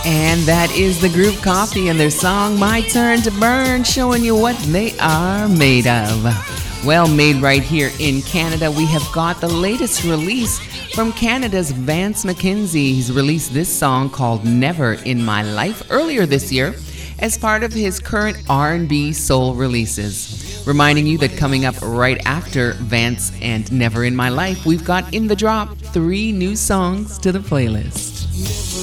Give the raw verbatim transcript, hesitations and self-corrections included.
And that is the Group Coffee and their song My Turn to Burn, showing you what they are made of. Well, made right here in Canada, we have got the latest release from Canada's Vance McKenzie. He's released this song called Never in My Life earlier this year as part of his current R and B soul releases. Reminding you that coming up right after Vance and Never in My Life, we've got in the drop three new songs to the playlist.